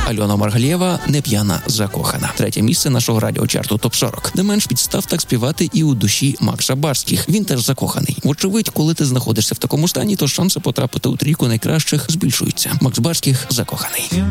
Альона Маргалєва «Не п'яна, закохана». 3 місце нашого радіочарту ТОП-40. Не менш підстав так співати і у душі Макса Барських. Він теж закоханий. Вочевидь, коли ти знаходишся в такому стані, то шанси потрапити у трійку найкращих збільшуються. Макс Барських «Закоханий».